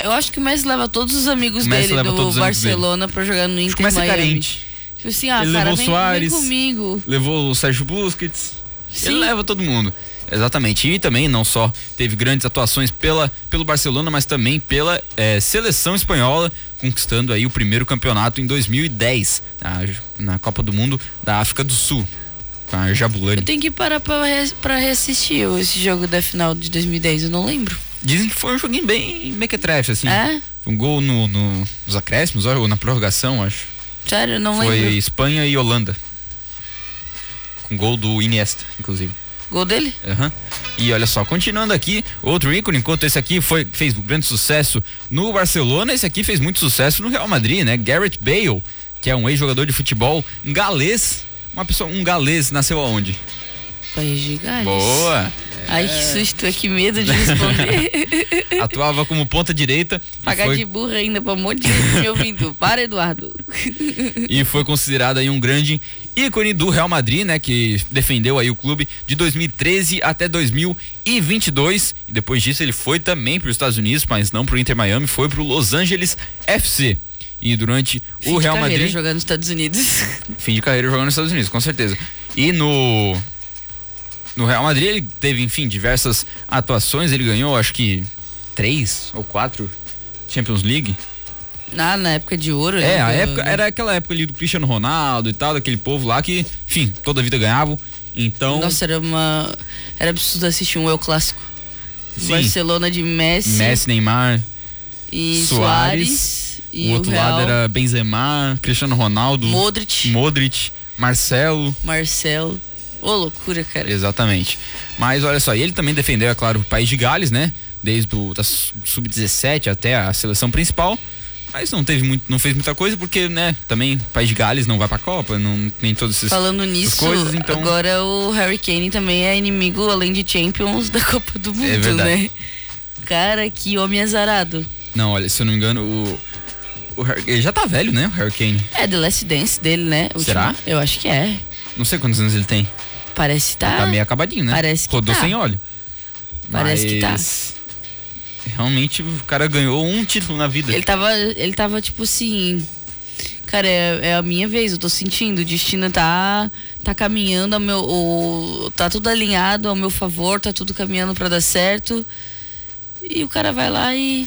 Eu acho que o Messi leva todos os amigos dele do Barcelona pra jogar no Inter Miami. Carente. Tipo assim, ele cara, levou o Suárez, vem comigo. Levou o Sérgio Busquets. Sim. Ele leva todo mundo. Exatamente. E também não só teve grandes atuações pelo Barcelona, mas também pela seleção espanhola, conquistando aí o primeiro campeonato em 2010, na Copa do Mundo da África do Sul, com a Jabulani. Eu tenho que parar pra reassistir esse jogo da final de 2010, eu não lembro. Dizem que foi um joguinho bem mequetrefe, assim. É? Foi um gol nos acréscimos, ou na prorrogação, acho. Sério, eu não lembro. Foi Espanha e Holanda. Com gol do Iniesta, inclusive. Gol dele? Uhum. E olha só, continuando aqui, outro ícone, enquanto esse aqui fez um grande sucesso no Barcelona, esse aqui fez muito sucesso no Real Madrid, né? Gareth Bale, que é um ex-jogador de futebol galês. Um galês nasceu aonde? País de Gales. Boa! Ai, que susto, que medo de responder. Atuava como ponta direita. Pagar de burra ainda pra um monte de gente me ouvindo. Para, Eduardo. E foi considerado aí um grande ícone do Real Madrid, né? Que defendeu aí o clube de 2013 até 2022. E depois disso ele foi também para os Estados Unidos, mas não pro Inter Miami, foi pro Los Angeles FC. E durante o Real Madrid... Fim de carreira jogando nos Estados Unidos. Fim de carreira jogando nos Estados Unidos, com certeza. E no Real Madrid ele teve, enfim, diversas atuações. Ele ganhou, acho que 3 ou 4 Champions League. Na época de ouro. Era aquela época ali do Cristiano Ronaldo e tal, daquele povo lá que, enfim, toda a vida ganhavam. Então... Nossa, era absurdo assistir um El Clássico. Sim. Barcelona de Messi, Neymar e Suárez. E o outro Real, lado era Benzema, Cristiano Ronaldo, Modric, Marcelo. Ô, loucura, cara. Exatamente. Mas olha só, e ele também defendeu, é claro, o país de Gales, né? Desde da sub-17 até a seleção principal. Mas não fez muita coisa porque, né, também o país de Gales não vai pra Copa, não tem todas essas coisas. Falando nisso, então... agora o Harry Kane também é inimigo, além de Champions, da Copa do Mundo, né? Cara, que homem azarado. Não, olha, se eu não me engano, ele já tá velho, né, o Harry Kane? É, The Last Dance dele, né? Será? Eu acho que é. Não sei quantos anos ele tem. Parece que tá. Ele tá meio acabadinho, né? Parece que rodou tá. sem óleo. Parece que tá. Realmente o cara ganhou um título na vida. Ele tava tipo assim, cara, é a minha vez, eu tô sentindo, o destino tá caminhando tá tudo alinhado ao meu favor, tá tudo caminhando pra dar certo. E o cara vai lá e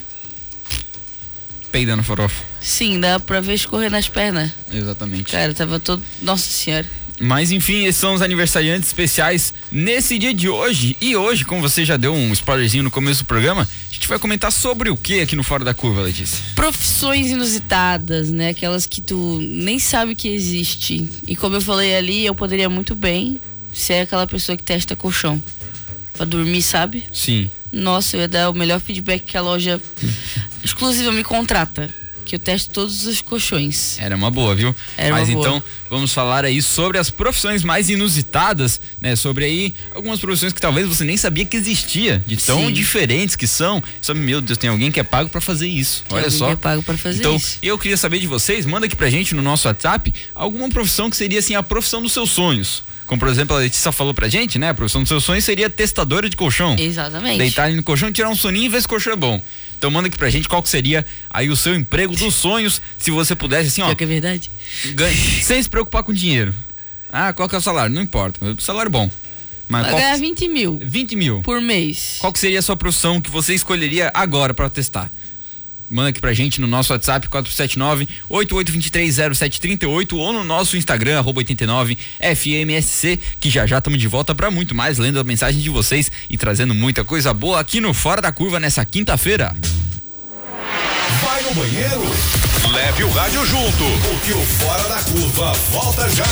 peida no farofa. Sim, dá pra ver escorrer nas pernas. Exatamente. Cara, tava todo, nossa senhora. Mas enfim, esses são os aniversariantes especiais nesse dia de hoje. E hoje, como você já deu um spoilerzinho no começo do programa, a gente vai comentar sobre o que aqui no Fora da Curva, Letícia? Profissões inusitadas, né? Aquelas que tu nem sabe que existe. E como eu falei ali, eu poderia muito bem ser aquela pessoa que testa colchão pra dormir, sabe? Sim. Nossa, eu ia dar o melhor feedback que a loja exclusiva me contrata. Que eu testo todos os colchões. Era uma boa, viu? Mas então, vamos falar aí sobre as profissões mais inusitadas, né? Sobre aí algumas profissões que talvez você nem sabia que existia, de tão diferentes que são. Sabe, meu Deus, tem alguém que é pago pra fazer isso. Olha só. Que é pago pra fazer então, isso. Eu queria saber de vocês, manda aqui pra gente no nosso WhatsApp alguma profissão que seria assim a profissão dos seus sonhos. Como, por exemplo, a Letícia falou pra gente, né? A profissão dos seus sonhos seria testadora de colchão. Exatamente. Deitar ali no colchão, tirar um soninho e ver se o colchão é bom. Então manda aqui pra gente qual que seria aí o seu emprego dos sonhos, se você pudesse, assim, ó. Que é verdade. Sem se preocupar com dinheiro. Ah, qual que é o salário? Não importa. O salário é bom. Mas vai ganhar 20 mil. 20 mil. Por mês. Qual que seria a sua profissão que você escolheria agora pra testar? Manda aqui pra gente no nosso WhatsApp 479-8823-0738 ou no nosso Instagram @89FMSC, que já estamos de volta pra muito mais, lendo a mensagem de vocês e trazendo muita coisa boa aqui no Fora da Curva nessa quinta-feira. Vai no banheiro? Leve o rádio junto, porque o Fora da Curva volta já.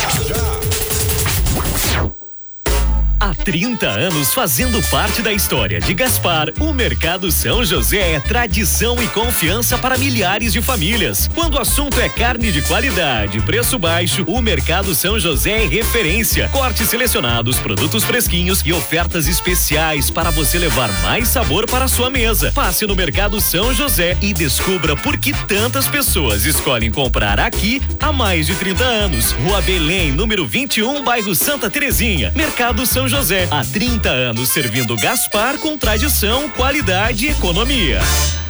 Há 30 anos fazendo parte da história de Gaspar, o Mercado São José é tradição e confiança para milhares de famílias. Quando o assunto é carne de qualidade, preço baixo, o Mercado São José é referência. Cortes selecionados, produtos fresquinhos e ofertas especiais para você levar mais sabor para a sua mesa. Passe no Mercado São José e descubra por que tantas pessoas escolhem comprar aqui há mais de 30 anos. Rua Belém, número 21, bairro Santa Terezinha. Mercado São José, há 30 anos servindo Gaspar com tradição, qualidade e economia.